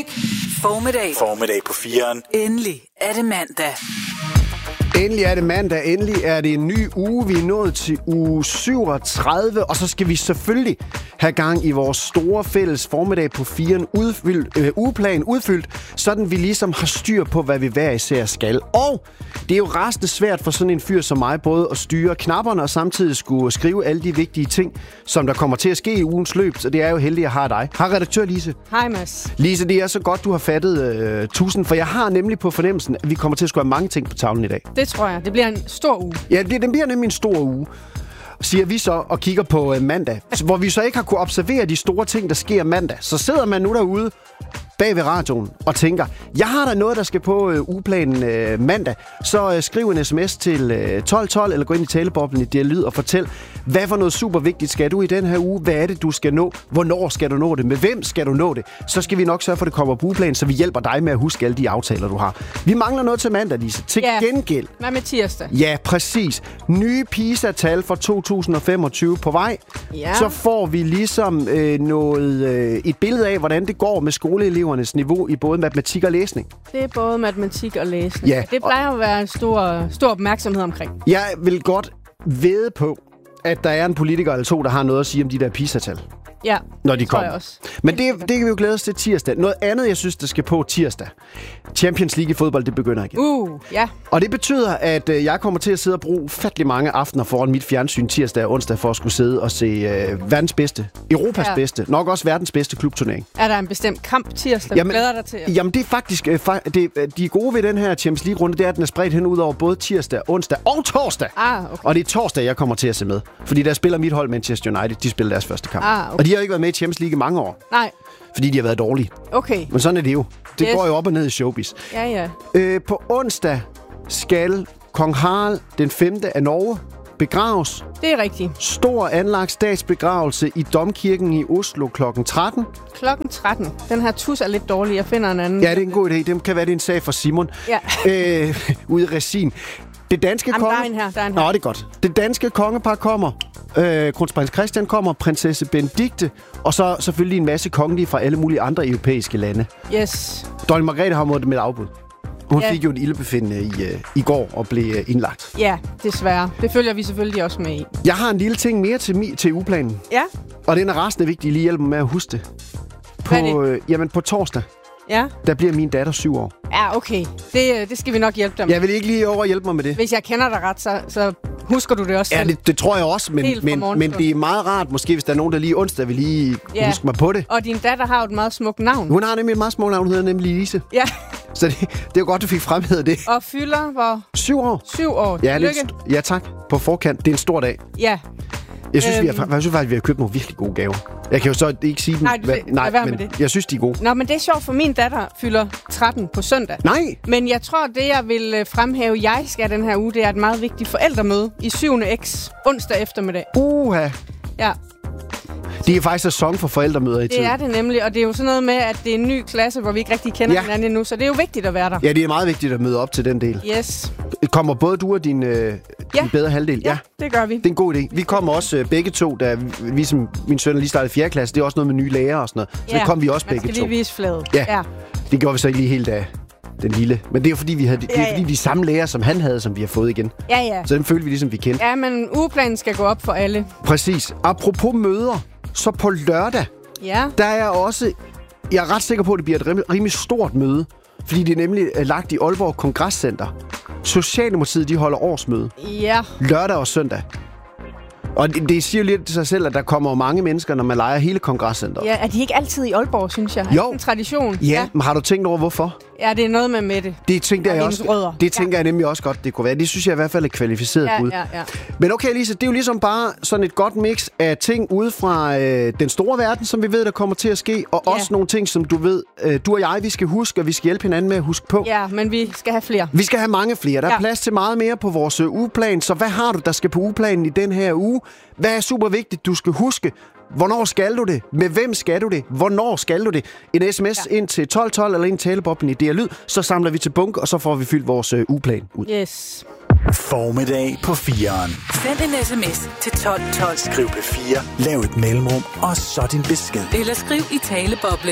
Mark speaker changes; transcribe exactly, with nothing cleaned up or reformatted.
Speaker 1: musik. Formiddag.
Speaker 2: Formiddag på fireren.
Speaker 1: Endelig er det mandag.
Speaker 3: Endelig er det mandag, endelig er det en ny uge. Vi er nået til uge syvogtredive, og så skal vi selvfølgelig have gang i vores store fælles formiddag på firen udfyldt, øh, ugeplan udfyldt, sådan vi ligesom har styr på, hvad vi hver især skal. Og det er jo rasende svært for sådan en fyr som mig, både at styre knapperne og samtidig skulle skrive alle de vigtige ting, som der kommer til at ske i ugens løb, så det er jo heldigt at have dig. Hej redaktør Lise.
Speaker 4: Hej Mads.
Speaker 3: Lise, det er så godt, du har fattet øh, tusind, for jeg har nemlig på fornemmelsen, at vi kommer til at skulle have mange ting på tavlen i dag.
Speaker 4: Det tror jeg. Det bliver en stor uge.
Speaker 3: Ja, det, den bliver nemlig en stor uge, siger vi så og kigger på øh, mandag, hvor vi så ikke har kunne observere de store ting, der sker mandag. Så sidder man nu derude bag ved radioen og tænker, jeg har da noget, der skal på øh, ugeplanen øh, mandag, så øh, skriv en sms til øh, tolv tolv eller gå ind i taleboblen i Dialyd og fortæl, hvad for noget super vigtigt skal du i den her uge? Hvad er det, du skal nå? Hvornår skal du nå det? Med hvem skal du nå det? Så skal vi nok sørge for, at det kommer på ugeplanen, så vi hjælper dig med at huske alle de aftaler, du har. Vi mangler noget til mandag, Lise. Til
Speaker 4: ja.
Speaker 3: gengæld.
Speaker 4: Hvad med tirsdag?
Speaker 3: Ja, præcis. Nye PISA-tal for to tusind femogtyve på vej.
Speaker 4: Ja.
Speaker 3: Så får vi ligesom øh, noget, øh, et billede af, hvordan det går med skoleelevernes niveau i både matematik og læsning.
Speaker 4: Det er både matematik og læsning.
Speaker 3: Ja.
Speaker 4: Det plejer at være en stor, stor opmærksomhed omkring.
Speaker 3: Jeg vil godt vædde på, at der er en politiker eller to, der har noget at sige om de der PISA-tal.
Speaker 4: Ja,
Speaker 3: når de
Speaker 4: det tror
Speaker 3: kommer.
Speaker 4: jeg også.
Speaker 3: Men det, det kan vi jo glæde os til tirsdag. Noget andet, jeg synes, der skal på tirsdag. Champions League i fodbold, det begynder igen.
Speaker 4: Uh, ja.
Speaker 3: Og det betyder, at øh, jeg kommer til at sidde og bruge fattelig mange aftener foran mit fjernsyn tirsdag og onsdag for at skulle sidde og se øh, verdens bedste, Europas ja. bedste, nok også verdens bedste klubturnering.
Speaker 4: Er der en bestemt kamp tirsdag,
Speaker 3: jamen,
Speaker 4: du glæder dig til?
Speaker 3: Jamen, det er faktisk... Øh, fa- det, de gode ved den her Champions League-runde, det er, at den er spredt hen ud over både tirsdag, onsdag og torsdag.
Speaker 4: Ah, okay.
Speaker 3: Og det er torsdag, jeg kommer til at se med. Fordi der spiller mit hold Manchester United. De spiller deres første kamp.
Speaker 4: Ah, okay.
Speaker 3: Og de har ikke været med i Champions League i mange år.
Speaker 4: Nej.
Speaker 3: Fordi de har været dårlige.
Speaker 4: Okay.
Speaker 3: Men sådan er det jo. Det
Speaker 4: yes.
Speaker 3: går jo op og ned i showbiz.
Speaker 4: Ja, ja.
Speaker 3: Øh, på onsdag skal kong Harald den femte af Norge begraves.
Speaker 4: Det er rigtigt.
Speaker 3: Stor anlagt statsbegravelse i Domkirken i Oslo klokken tretten.
Speaker 4: Klokken tretten. Den her tus er lidt dårlig. Jeg finder en anden.
Speaker 3: Ja, det er en god idé. Det kan være, det er en sag for Simon.
Speaker 4: Ja.
Speaker 3: øh, ude i regien. Det danske
Speaker 4: Jamen,
Speaker 3: konge...
Speaker 4: der er en her. Der er en her.
Speaker 3: Nå, det er godt. Det danske kongepar kommer. Øh, kronprins Christian kommer, prinsesse Benedikte, og så selvfølgelig en masse kongelige fra alle mulige andre europæiske lande.
Speaker 4: Yes.
Speaker 3: Dronning Margrethe har måttet med afbud. Hun
Speaker 4: ja.
Speaker 3: fik jo en ildebefindende i, uh, i går og blev uh, indlagt.
Speaker 4: Ja, desværre. Det følger vi selvfølgelig også med i.
Speaker 3: Jeg har en lille ting mere til, mi- til ugeplanen.
Speaker 4: Ja.
Speaker 3: Og den er resten vigtig. Lige hjælpe mig med at huske det. På,
Speaker 4: Hvad er det?
Speaker 3: Øh, jamen, på torsdag,
Speaker 4: ja.
Speaker 3: der bliver min datter syv år.
Speaker 4: Ja, okay. Det, det skal vi nok hjælpe dig med.
Speaker 3: Jeg vil ikke lige over hjælpe mig med det.
Speaker 4: Hvis jeg kender dig ret, så, så husker du det også.
Speaker 3: Ja, det, det tror jeg også, men, men, men det er meget rart, måske hvis der er nogen, der lige onsdag vil lige ja. huske mig på det.
Speaker 4: Og din datter har jo et meget smukt navn.
Speaker 3: Hun har nemlig et meget smukt navn, hun hedder nemlig Lise.
Speaker 4: Ja.
Speaker 3: Så det, det er jo godt, du fik fremhævet det.
Speaker 4: Og fylder hvor?
Speaker 3: Syv år.
Speaker 4: Syv år.
Speaker 3: Ja, det er st- ja, tak. På forkant. Det er en stor dag.
Speaker 4: Ja.
Speaker 3: Jeg synes, øhm. vi har, jeg synes faktisk, vi har købt nogle virkelig gode gaver. Jeg kan jo så ikke sige dem.
Speaker 4: Nej, du,
Speaker 3: Hva, nej
Speaker 4: nej
Speaker 3: men
Speaker 4: det.
Speaker 3: jeg synes, de er gode.
Speaker 4: Nå, men det er sjovt, for min datter fylder tretten på søndag.
Speaker 3: Nej!
Speaker 4: Men jeg tror, det jeg vil fremhæve, jeg skal den her uge, det er et meget vigtigt forældremøde i syvende X onsdag eftermiddag.
Speaker 3: Uha!
Speaker 4: Ja.
Speaker 3: Det er faktisk sæson for forældremøder i tiden.
Speaker 4: Det er det nemlig, og det er jo sådan noget med, at det er en ny klasse, hvor vi ikke rigtig kender ja. hinanden endnu, så det er jo vigtigt at være der.
Speaker 3: Ja, det er meget vigtigt at møde op til den del.
Speaker 4: Yes.
Speaker 3: Kommer både du og din, øh,
Speaker 4: ja.
Speaker 3: din bedre halvdel?
Speaker 4: Ja, ja, det gør vi.
Speaker 3: Det er en god idé. Vi kommer også øh, begge to, da vi som min søn lige startede fjerde klasse. Det er også noget med nye lærere og sådan noget. Så
Speaker 4: ja.
Speaker 3: det kom vi også
Speaker 4: Man
Speaker 3: begge to.
Speaker 4: Man skal lige vise flaget.
Speaker 3: Ja. ja, det gjorde vi så ikke lige helt af den lille. Men det er jo fordi, vi havde, det er
Speaker 4: ja, ja.
Speaker 3: fordi de samme lærere, som han havde, som vi har fået igen.
Speaker 4: Ja, ja.
Speaker 3: Så den følte vi ligesom, vi kendte.
Speaker 4: Ja, men ugeplanen skal gå op for alle.
Speaker 3: Præcis. Apropos møder, så på lørdag,
Speaker 4: ja.
Speaker 3: der er også... Jeg er ret sikker på, at det bliver et rim- rimelig stort møde. Fordi det er nemlig lagt i Aalborg Kongresscenter. Socialdemokratiet, de holder årsmøde.
Speaker 4: Ja.
Speaker 3: Lørdag og søndag. Og det, det siger jo lidt til sig selv, at der kommer mange mennesker, når man leger hele kongresscenteret.
Speaker 4: Ja, er de ikke altid i Aalborg, synes jeg?
Speaker 3: Jo.
Speaker 4: Er det en tradition?
Speaker 3: Ja, ja, men har du tænkt over, hvorfor?
Speaker 4: Ja, det er noget med Mette.
Speaker 3: Det tænker, jeg, også, det tænker ja. jeg nemlig også godt, det kunne være. Det synes jeg i hvert fald er et kvalificeret
Speaker 4: ja,
Speaker 3: bud.
Speaker 4: Ja, ja.
Speaker 3: Men okay, Lise, det er jo ligesom bare sådan et godt mix af ting ude fra øh, den store verden, som vi ved, der kommer til at ske, og ja. også nogle ting, som du ved, øh, du og jeg, vi skal huske, og vi skal hjælpe hinanden med at huske på.
Speaker 4: Ja, men vi skal have flere.
Speaker 3: Vi skal have mange flere. Der er
Speaker 4: ja.
Speaker 3: plads til meget mere på vores øh, ugeplan, så hvad har du, der skal på ugeplanen i den her uge? Hvad er super vigtigt, du skal huske? Hvornår skal du det? Med hvem skal du det? Hvornår skal du det? En sms ja. ind til tolv tolv eller en taleboblen i Dialyd, så samler vi til bunke, og så får vi fyldt vores øh, ugeplan ud.
Speaker 4: Yes.
Speaker 2: Formiddag på fireren.
Speaker 1: Send en sms til tolv tolv.
Speaker 2: Skriv P fire, lav et mellemrum, og så din besked.
Speaker 1: Eller skriv i taleboblen.